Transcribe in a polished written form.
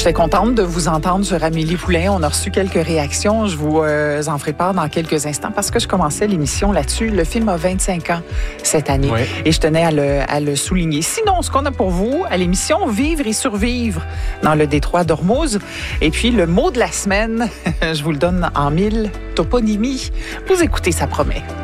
J'étais contente de vous entendre sur Amélie Poulain. On a reçu quelques réactions. Je vous en ferai part dans quelques instants parce que je commençais l'émission là-dessus. Le film a 25 ans cette année et je tenais à le souligner. Sinon, ce qu'on a pour vous à l'émission, vivre et survivre dans le détroit d'Ormuz. Et puis, le mot de la semaine, je vous le donne en 1000 toponymies. Vous écoutez, ça promet.